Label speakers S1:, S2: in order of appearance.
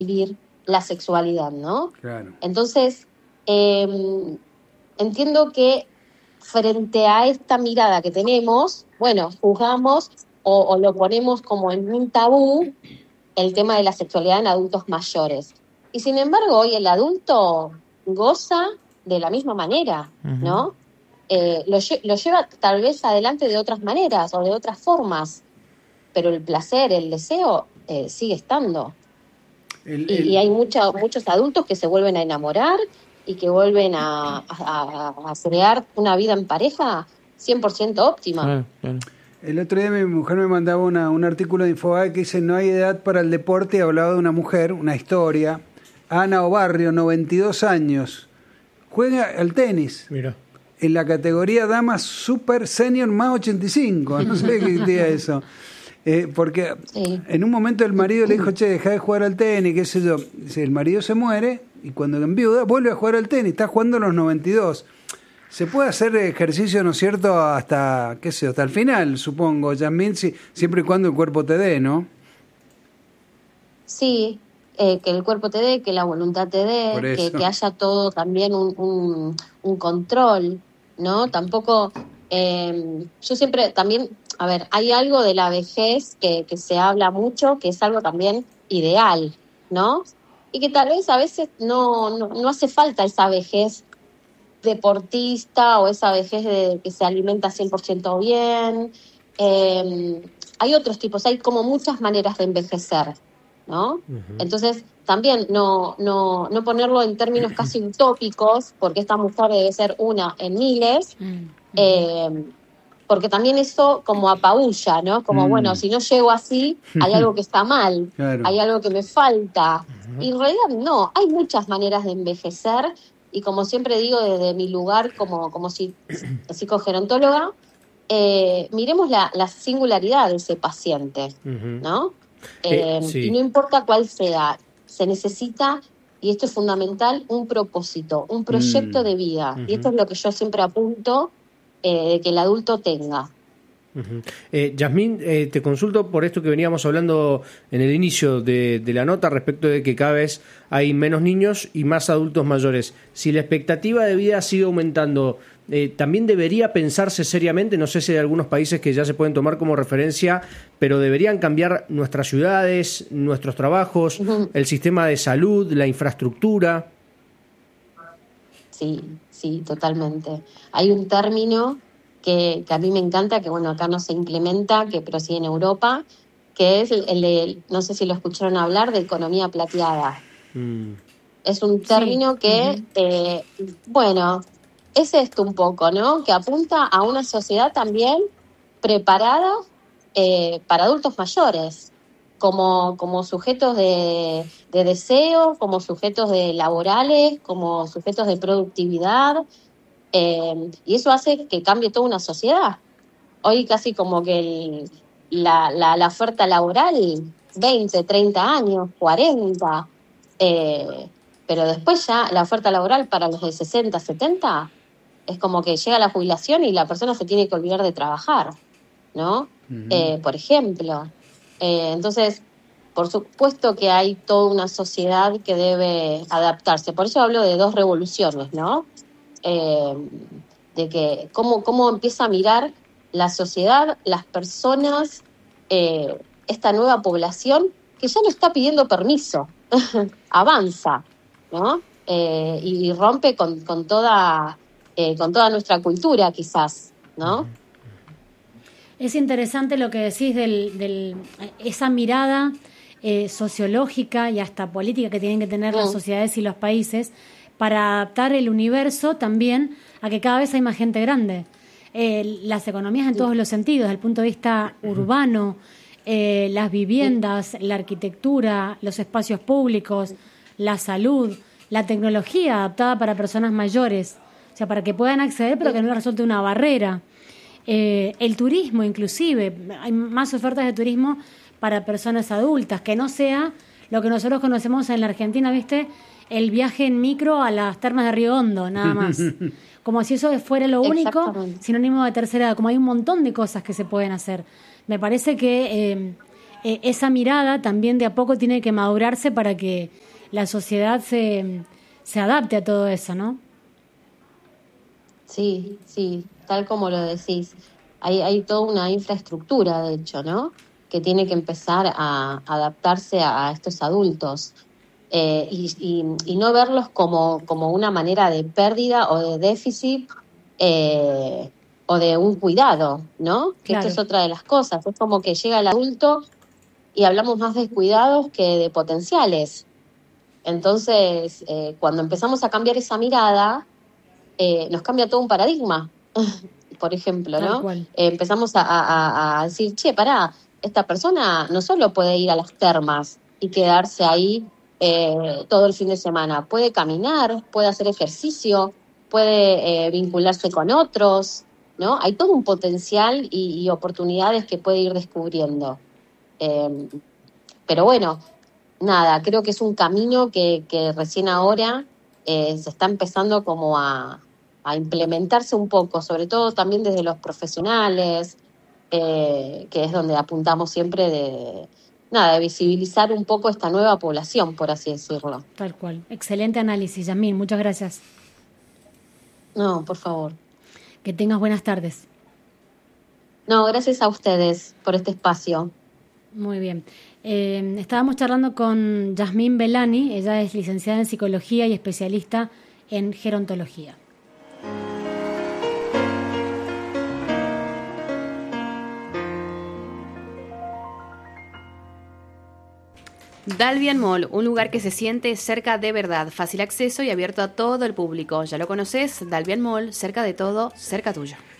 S1: vivir la sexualidad, ¿no?
S2: Claro.
S1: Entonces, entiendo que frente a esta mirada que tenemos, bueno, juzgamos o lo ponemos como en un tabú el tema de la sexualidad en adultos mayores. Y sin embargo, hoy el adulto goza de la misma manera, ¿no? Lo lleva tal vez adelante de otras maneras o de otras formas, pero el placer, el deseo sigue estando. Y hay muchos adultos que se vuelven a enamorar y que vuelven a crear una vida en pareja 100% óptima.
S3: Claro.
S2: El otro día mi mujer me mandaba un artículo de Infobae que dice: no hay edad para el deporte, y hablaba de una mujer, una historia, Ana Obarrio, 92 años, juega al tenis.
S3: Mira.
S2: En la categoría damas super senior más 85, no sé qué día eso. Porque en un momento el marido le dijo: che, dejá de jugar al tenis, qué sé yo. Dice, el marido se muere y cuando enviuda vuelve a jugar al tenis, está jugando a los 92. Se puede hacer ejercicio, ¿no es cierto?, hasta, qué sé, hasta el final, supongo, Yasmín, siempre y cuando el cuerpo te dé, ¿no?
S1: Sí, que el cuerpo te dé, que la voluntad te dé, que haya todo también un control, ¿no? Tampoco, yo siempre también, a ver, hay algo de la vejez que se habla mucho, que es algo también ideal, ¿no? Y que tal vez a veces no hace falta esa vejez deportista o esa vejez de que se alimenta 100% bien. Hay otros tipos, hay como muchas maneras de envejecer, ¿no? Uh-huh. Entonces, también no ponerlo en términos casi utópicos, porque esta mujer debe ser una en miles, porque también eso como apabulla, ¿no? Como, bueno, si no llego así, hay algo que está mal, claro. Hay algo que me falta. Uh-huh. Y en realidad no, hay muchas maneras de envejecer. Y como siempre digo desde mi lugar como psicogerontóloga, miremos la singularidad de ese paciente, ¿no? Sí. Y no importa cuál sea, se necesita, y esto es fundamental, un propósito, un proyecto de vida. Y esto es lo que yo siempre apunto de que el adulto tenga.
S3: Yasmín, te consulto por esto que veníamos hablando en el inicio de la nota respecto de que cada vez hay menos niños y más adultos mayores. Si la expectativa de vida sigue aumentando, también debería pensarse seriamente, no sé si hay algunos países que ya se pueden tomar como referencia, pero deberían cambiar nuestras ciudades, nuestros trabajos, el sistema de salud, la infraestructura.
S1: Sí, totalmente. Hay un término que a mí me encanta, que bueno, acá no se implementa, pero sí en Europa, que es el de, no sé si lo escucharon hablar, de economía plateada. Es un término que, bueno, es esto un poco, ¿no? Que apunta a una sociedad también preparada para adultos mayores, como sujetos de deseo, como sujetos de laborales, como sujetos de productividad. Y eso hace que cambie toda una sociedad. Hoy casi como que la oferta laboral, 20, 30 años, 40, pero después ya la oferta laboral para los de 60, 70, es como que llega la jubilación y la persona se tiene que olvidar de trabajar, ¿no? Uh-huh. Por ejemplo. Entonces, por supuesto que hay toda una sociedad que debe adaptarse. Por eso hablo de dos revoluciones, ¿no? De que cómo empieza a mirar la sociedad, las personas, esta nueva población que ya no está pidiendo permiso, avanza, ¿no? Y rompe con toda nuestra cultura, quizás, ¿no?
S4: Es interesante lo que decís de esa mirada sociológica y hasta política que tienen que tener las sociedades y los países para adaptar el universo también a que cada vez hay más gente grande. Las economías en todos los sentidos, desde el punto de vista urbano, las viviendas, la arquitectura, los espacios públicos, la salud, la tecnología adaptada para personas mayores, o sea, para que puedan acceder pero que no resulte una barrera. El turismo inclusive, hay más ofertas de turismo para personas adultas, que no sea lo que nosotros conocemos en la Argentina, ¿viste? El viaje en micro a las termas de Río Hondo, nada más. Como si eso fuera lo único, sinónimo de tercera edad. Como hay un montón de cosas que se pueden hacer. Me parece que esa mirada también de a poco tiene que madurarse para que la sociedad se adapte a todo eso, ¿no?
S1: Sí, tal como lo decís. Hay toda una infraestructura, de hecho, ¿no? Que tiene que empezar a adaptarse a estos adultos y no verlos como una manera de pérdida o de déficit o de un cuidado, ¿no? Que
S4: Claro.
S1: esto es otra de las cosas. Es como que llega el adulto y hablamos más de cuidados que de potenciales. Entonces, cuando empezamos a cambiar esa mirada, nos cambia todo un paradigma, por ejemplo,
S4: Tal
S1: ¿no?
S4: cual.
S1: Empezamos a decir, che, pará, esta persona no solo puede ir a las termas y quedarse ahí todo el fin de semana, puede caminar, puede hacer ejercicio, puede vincularse con otros, ¿no? Hay todo un potencial y oportunidades que puede ir descubriendo. Pero bueno, nada, creo que es un camino que recién ahora se está empezando como a implementarse un poco, sobre todo también desde los profesionales, que es donde apuntamos siempre de visibilizar un poco esta nueva población, por así decirlo.
S4: Tal cual. Excelente análisis, Yasmín. Muchas gracias.
S1: No, por favor.
S4: Que tengas buenas tardes.
S1: No, gracias a ustedes por este espacio.
S4: Muy bien. Estábamos charlando con Yasmín Belani. Ella es licenciada en Psicología y especialista en gerontología.
S5: Dalvian Mall, un lugar que se siente cerca de verdad, fácil acceso y abierto a todo el público. Ya lo conoces, Dalvian Mall, cerca de todo, cerca tuyo.